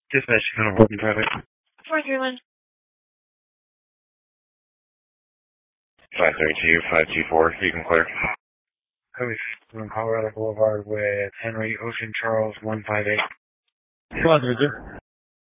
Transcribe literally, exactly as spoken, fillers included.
Dispatch, kind of working traffic. four three one. five three two, five two four, you can clear. Highway fifty-one, Colorado Boulevard with Henry Ocean Charles one five eight. Come on, Victor.